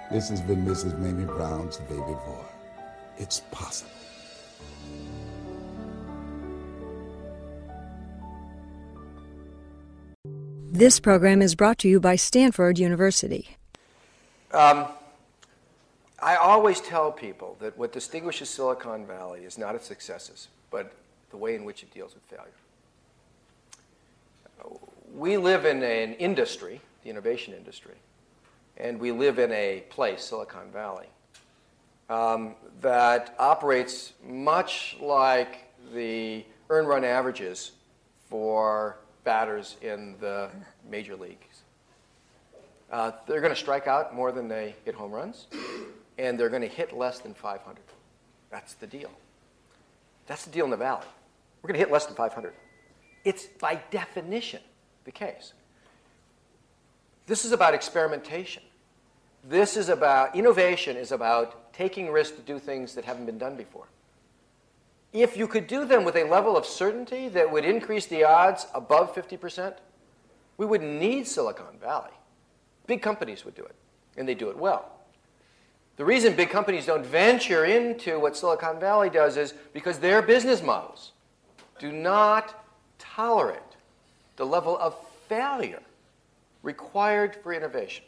This has been Mrs. Mamie Brown's baby boy. It's possible. This program is brought to you by Stanford University. I always tell people that what distinguishes Silicon Valley is not its successes, but the way in which it deals with failure. We live in an industry, the innovation industry, and we live in a place, Silicon Valley, that operates much like the earn-run averages for batters in the major leagues. They're going to strike out more than they hit home runs, and they're going to hit less than 500. That's the deal. That's the deal in the Valley. We're going to hit less than 500. It's by definition the case. This is about experimentation. This is about, innovation is about taking risks to do things that haven't been done before. If you could do them with a level of certainty that would increase the odds above 50%, we wouldn't need Silicon Valley. Big companies would do it, and they do it well. The reason big companies don't venture into what Silicon Valley does is because their business models do not tolerate the level of failure required for innovation.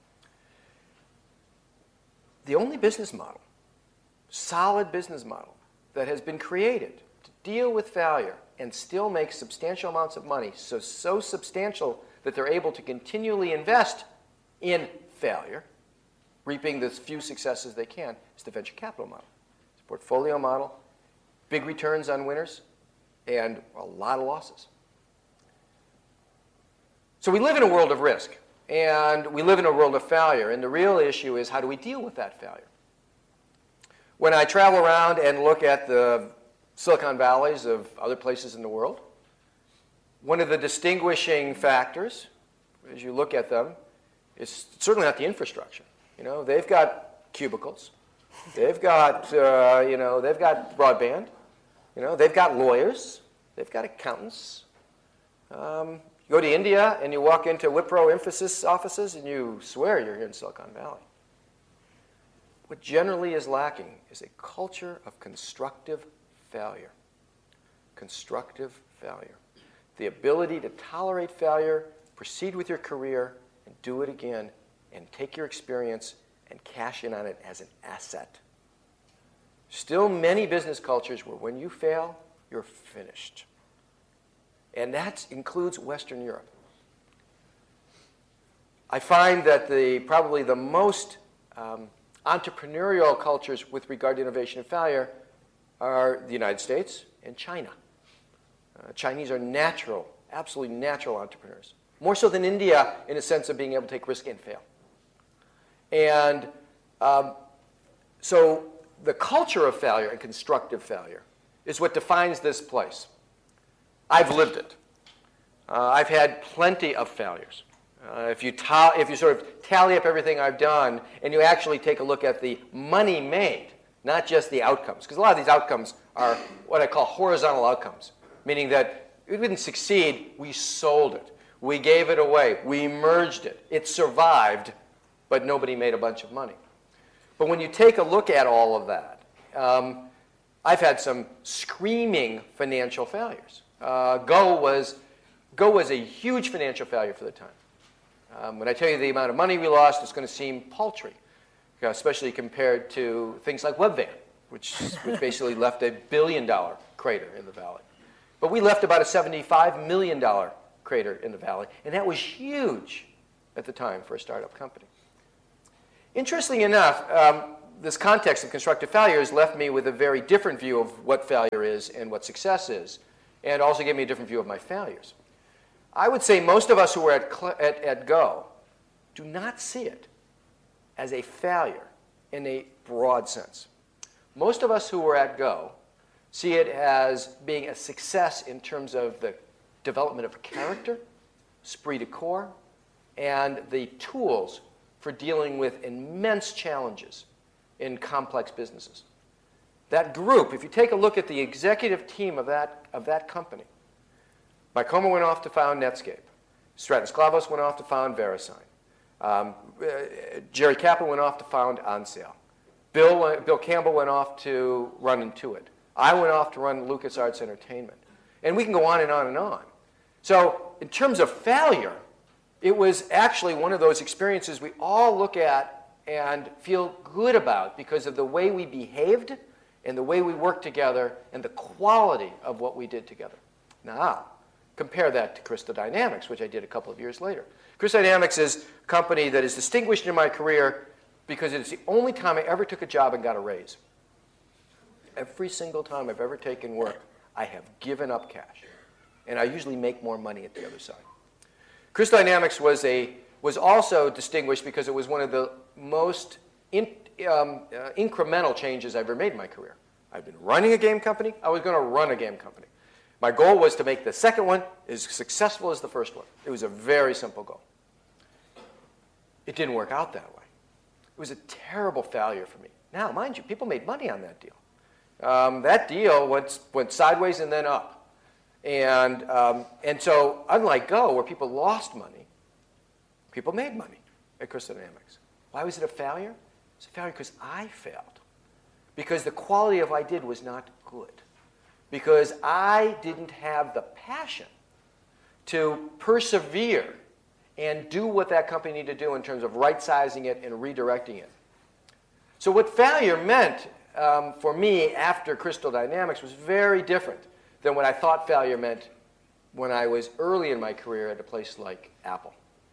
The only business model, solid business model, that has been created to deal with failure and still make substantial amounts of money, so substantial that they're able to continually invest in failure, reaping the few successes they can, is the venture capital model. It's a portfolio model, big returns on winners, and a lot of losses. So we live in a world of risk, and we live in a world of failure, and the real issue is how do we deal with that failure? When I travel around and look at the Silicon Valleys of other places in the world, one of the distinguishing factors, as you look at them, is certainly not the infrastructure. You know, they've got cubicles, they've got, they've got broadband, they've got lawyers, they've got accountants. You go to India and you walk into Wipro Infosys offices and you swear you're here in Silicon Valley. What generally is lacking is a culture of constructive failure. Constructive failure. The ability to tolerate failure, proceed with your career, and do it again, and take your experience and cash in on it as an asset. Still many business cultures where when you fail, you're finished. And that includes Western Europe. I find that probably the most entrepreneurial cultures with regard to innovation and failure are the United States and China. Chinese are natural, absolutely natural entrepreneurs. More so than India in a sense of being able to take risk and fail. And so the culture of failure and constructive failure is what defines this place. I've lived it. I've had plenty of failures. If you sort of tally up everything I've done and you actually take a look at the money made, not just the outcomes, because a lot of these outcomes are what I call horizontal outcomes, meaning that it didn't succeed, we sold it. We gave it away. We merged it. It survived, but nobody made a bunch of money. But when you take a look at all of that, I've had some screaming financial failures. Go was a huge financial failure for the time. When I tell you the amount of money we lost, it's going to seem paltry, especially compared to things like Webvan, which basically left a $1 billion crater in the valley. But we left about a $75 million crater in the valley, and that was huge at the time for a startup company. Interestingly enough, this context of constructive failure has left me with a very different view of what failure is and what success is, and also gave me a different view of my failures. I would say most of us who were at Go do not see it as a failure in a broad sense. Most of us who were at Go see it as being a success in terms of the development of character, esprit de corps, and the tools for dealing with immense challenges in complex businesses. That group, if you take a look at the executive team of that company, Mike Homer went off to found Netscape. Straton Sklavos went off to found VeriSign. Jerry Kaplan went off to found On Sale. Bill Campbell went off to run Intuit. I went off to run LucasArts Entertainment. And we can go on and on and on. So in terms of failure, it was actually one of those experiences we all look at and feel good about because of the way we behaved and the way we worked together and the quality of what we did together. Now, compare that to Crystal Dynamics, which I did a couple of years later. Crystal Dynamics is a company that is distinguished in my career because it's the only time I ever took a job and got a raise. Every single time I've ever taken work, I have given up cash. And I usually make more money at the other side. Crystal Dynamics was also distinguished because it was one of the most incremental changes I've ever made in my career. I've been running a game company. I was going to run a game company. My goal was to make the second one as successful as the first one. It was a very simple goal. It didn't work out that way. It was a terrible failure for me. Now, mind you, people made money on that deal. That deal went sideways and then up. And so unlike Go, where people lost money, people made money at Crystal Dynamics. Why was it a failure? It's a failure because I failed. Because the quality of what I did was not good. Because I didn't have the passion to persevere and do what that company needed to do in terms of right-sizing it and redirecting it. So what failure meant for me after Crystal Dynamics was very different than what I thought failure meant when I was early in my career at a place like Apple.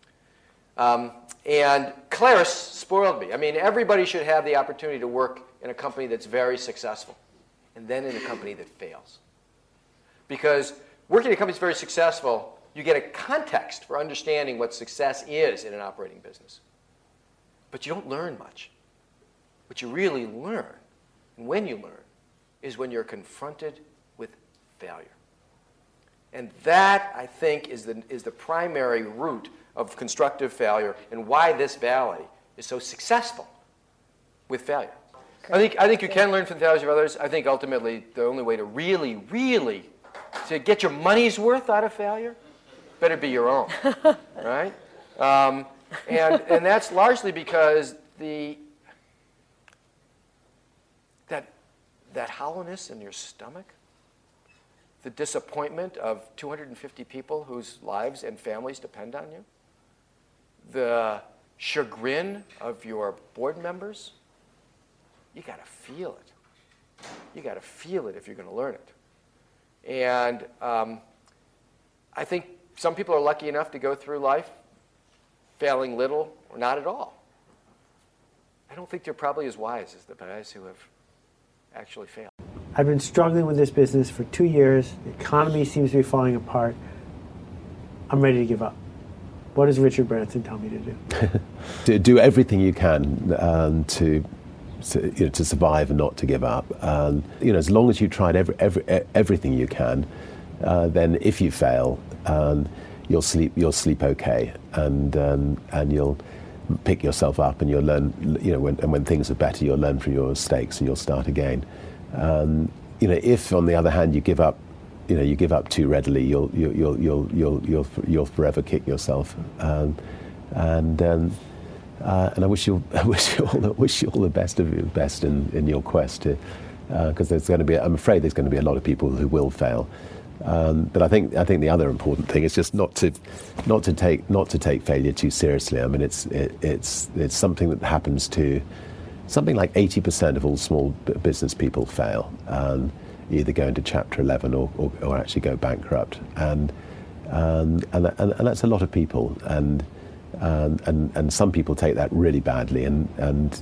And Claris spoiled me. I mean, everybody should have the opportunity to work in a company that's very successful and then in a company that fails. Because working in a company that's very successful, you get a context for understanding what success is in an operating business. But you don't learn much. What you really learn, and when you learn, is when you're confronted with failure. And that, I think, is the primary root of constructive failure and why this valley is so successful with failure. I think you can learn from the failures of others. I think ultimately the only way to really to get your money's worth out of failure better be your own, right? And that's largely because that hollowness in your stomach, the disappointment of 250 people whose lives and families depend on you, the chagrin of your board members, you got to feel it. You got to feel it if you're going to learn it. And I think some people are lucky enough to go through life failing little or not at all. I don't think they're probably as wise as the guys who have actually failed. I've been struggling with this business for 2 years. The economy seems to be falling apart. I'm ready to give up. What does Richard Branson tell me to do? To do everything you can to survive and not to give up. As long as you tried everything you can, then if you fail, you'll sleep okay, and you'll pick yourself up, and you'll learn. When things are better, you'll learn from your mistakes and you'll start again. If on the other hand you give up, you give up too readily, you'll forever kick yourself. And I wish you all the best of your best in your quest, because I'm afraid there's going to be a lot of people who will fail. But I think the other important thing is just not to take failure too seriously. I mean, it's something that happens to something like 80% of all small business people fail, either go into Chapter 11 or actually go bankrupt, and that's a lot of people, and some people take that really badly, and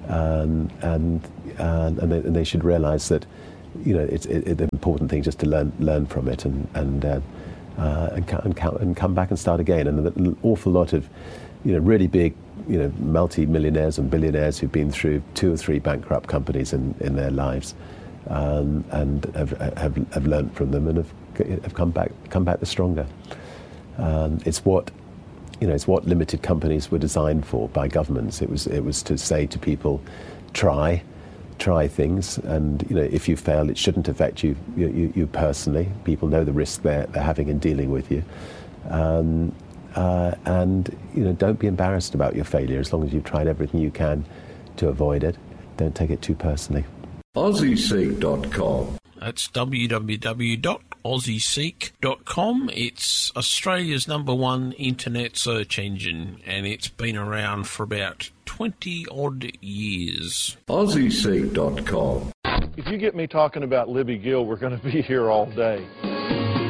they should realise that it's the important thing just to learn from it and come back and start again. And an awful lot of really big multi-millionaires and billionaires who've been through 2 or 3 bankrupt companies in their lives, and have learned from them and have come back the stronger. It's what limited companies were designed for by governments. It was to say to people, try things, and if you fail, it shouldn't affect you personally. People know the risk they're having in dealing with you, and don't be embarrassed about your failure as long as you've tried everything you can to avoid it. Don't take it too personally. AussieSeek.com. That's www.aussieseek.com. It's Australia's #1 internet search engine, and it's been around for about 20-odd years. AussieSeek.com. If you get me talking about Libby Gill, we're going to be here all day.